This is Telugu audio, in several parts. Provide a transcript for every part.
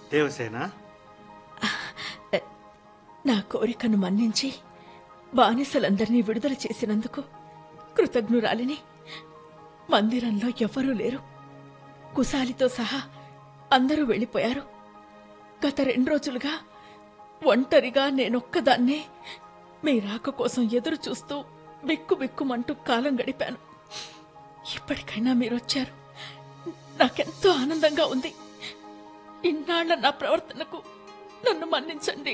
దేవసేన, నా కోరికను మన్నించి బానిసలందరినీ విడుదల చేసినందుకు కృతజ్ఞురాలిని. మందిరంలో ఎవ్వరూ లేరు. కుశాలితో సహా అందరూ వెళ్ళిపోయారు. గత 2 రోజులుగా ఒంటరిగా నేనొక్కదాన్నే మీ రాక కోసం ఎదురు చూస్తూ బిక్కుబిక్కుమంటూ కాలం గడిపాను. ఇప్పటికైనా మీరొచ్చారు. నాకెంతో ఆనందంగా ఉంది. ఇన్నాళ్ల నా ప్రవర్తనకు నన్ను మన్నించండి.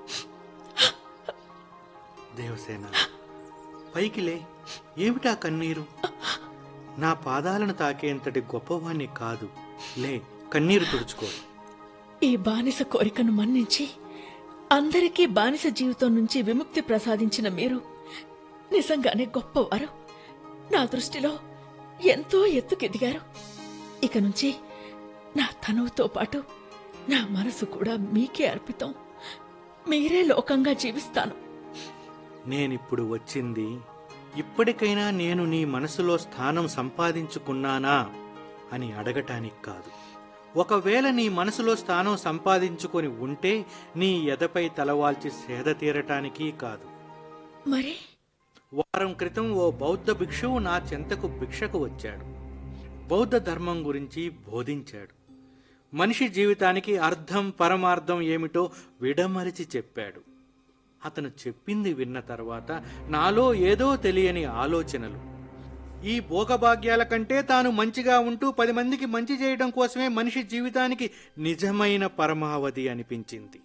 దేవసేన, పైకిలే. ఏమిటా కన్నీరు? నా పాదాలను తాకేంతటి గొప్పవాణ్ణి కాదు. లే, కన్నీరు తుడుచుకో. ఈ బానిస కోరికను మన్నించి అందరికీ బానిస జీవితం నుంచి విముక్తి ప్రసాదించిన మీరు నిజంగానే గొప్పవారు. నా దృష్టిలో ఎంతో ఎత్తుకెదిగారు. ఇక నుంచి నా తనువుతో పాటు నా మనసు కూడా మీకే అర్పితం. మీరే లోకంగా జీవిస్తాను. నేనిప్పుడు వచ్చింది ఇప్పటికైనా నేను నీ మనసులో స్థానం సంపాదించుకున్నానా అని అడగటానికి కాదు. ఒకవేళ నీ మనసులో స్థానం సంపాదించుకొని ఉంటే నీ ఎదపై తలవాల్చి సేద తీరటానికి కాదు. మరి వారం క్రితం ఓ బౌద్ధ భిక్షువు నా చెంతకు భిక్షకు వచ్చాడు. బౌద్ధ ధర్మం గురించి బోధించాడు. మనిషి జీవితానికి అర్థం పరమార్థం ఏమిటో విడమరిచి చెప్పాడు. అతను చెప్పింది విన్న తర్వాత నాలో ఏదో తెలియని ఆలోచనలు. ఈ భోగభాగ్యాల కంటే తాను మంచిగా ఉంటూ 10 మందికి మంచి చేయడం కోసమే మనిషి జీవితానికి నిజమైన పరమావధి అనిపించింది.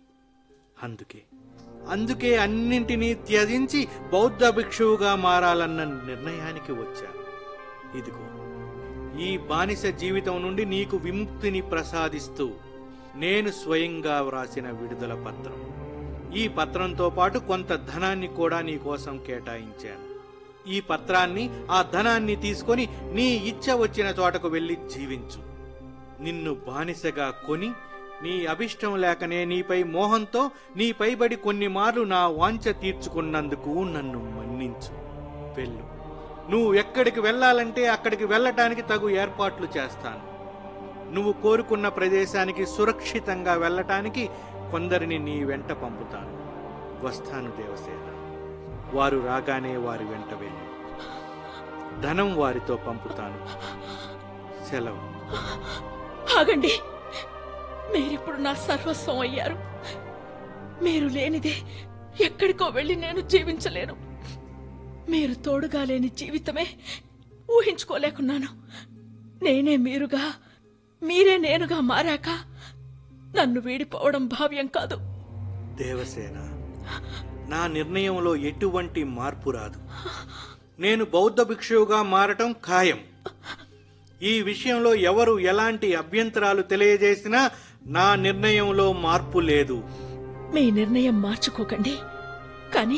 అందుకే అన్నింటినీ త్యజించి బౌద్ధ భిక్షువుగా మారాలన్న నిర్ణయానికి వచ్చాను. ఇదిగో ఈ బానిస జీవితం నుండి నీకు విముక్తిని ప్రసాదిస్తూ నేను స్వయంగా వ్రాసిన విడుదల పత్రం. ఈ పత్రంతో పాటు కొంత ధనాన్ని కూడా నీ కోసం కేటాయించాను. ఈ పత్రాన్ని, ఆ ధనాన్ని తీసుకొని నీ ఇచ్చ వచ్చిన చోటకు వెళ్లి జీవించు. నిన్ను బానిసగా కొని నీ అభిష్టం లేకనే నీపై మోహంతో నీ పైబడి కొన్ని మార్లు నా వాంఛ తీర్చుకున్నందుకు నన్ను మన్నించు. వెళ్ళు. నువ్వు ఎక్కడికి వెళ్లాలంటే అక్కడికి వెళ్లటానికి తగు ఏర్పాట్లు చేస్తాను. నువ్వు కోరుకున్న ప్రదేశానికి సురక్షితంగా వెళ్లటానికి కొందరిని నీ వెంట పంపుతాను. వస్తాను దేవసేన. వారు రాగానే వారి వెంట వెళ్ళు. ధనం వారితో పంపుతాను. సెలవు. ఆగండి. మీరిప్పుడు నా సర్వస్వం అయ్యారు. మీరు లేనిదే ఎక్కడికో వెళ్ళి నేను జీవించలేను. మీరు తోడుగా లేని జీవితమే ఊహించుకోలేకున్నాను. నేనే మీరుగా, మీరే నేనుగా మారాక నన్ను వీడిపోవడం భావ్యం కాదు. దేవసేన, నా నిర్ణయంలో ఎటువంటి మార్పు రాదు. నేను బౌద్ధ భిక్షువుగా మారటం ఖాయం. ఈ విషయంలో ఎవరు ఎలాంటి అభ్యంతరాలు తెలియజేసినా నా నిర్ణయంలో మార్పు లేదు. మీ నిర్ణయం మార్చుకోకండి. కానీ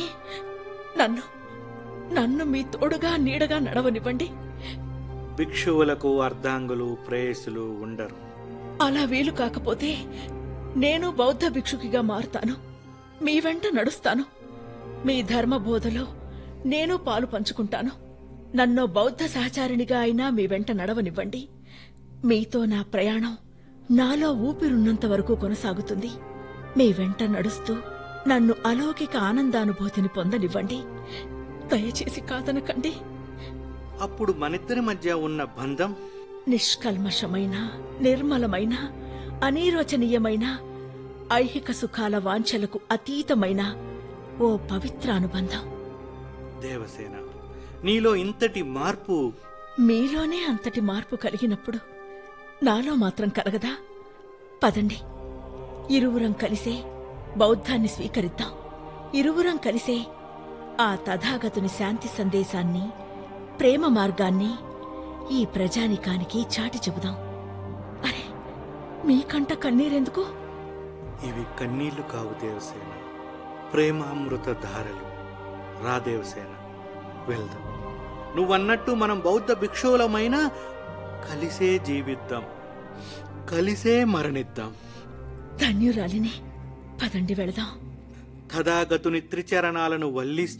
నన్ను మీ తోడుగా నీడగా నడవనివ్వండి. భిక్షువులకు అర్ధాంగులు ప్రేయసులు ఉండరు. అలా వీలు కాకపోతే నేను బౌద్ధ భిక్షుకిగా మారుతాను. మీ వెంట నడుస్తాను. మీ ధర్మ బోధలో నేను పాలు పంచుకుంటాను. నన్ను బౌద్ధ సహచారిణిగా అయినా మీ వెంట నడవనివ్వండి. మీతో నా ప్రయాణం నాలో ఊపిరున్నంత వరకు కొనసాగుతుంది. మీ వెంట నడుస్తూ నన్ను అలౌకిక ఆనందానుభూతిని పొందనివ్వండి. దయచేసి కాదనకండి. అప్పుడు మనిద్దరి మధ్య ఉన్న బంధం నిష్కల్మషమైన, నిర్మలమైన, అనిర్వచనీయమైన, ఐహిక సుఖాల వాంఛలకు అతీతమైన ఓ పవిత్ర అనుబంధం. దేవసేన, నీలో ఇంతటి మార్పు మీలోనే అంతటి మార్పు కలిగినప్పుడు నాలో మాత్రం కలగదా? పదండి, ఇరువురం కలిసే బౌద్ధాన్ని స్వీకరిద్దాం. ఇరువురం కలిసే ఆ తథాగతుని శాంతి సందేశాన్ని, ప్రేమ మార్గాన్ని ఈ ప్రజానికానికి చాటి చెబుదాం. అరే, మీకంట కన్నీరెందుకు? ఇవి కన్నీళ్లు కావు దేవసేన, ప్రేమామృత ధారలు. రా దేవసేన, వెళ్దాం. నువ్వన్నట్టు మనం బౌద్ధ భిక్షువులమైనా కలిసే జీవిద్దాం, కలిసే మరణిద్దాం. ధన్యురాలిని. పదండి వెళదాం. తథాగతుని త్రిచరణాలను వల్లిస్తూ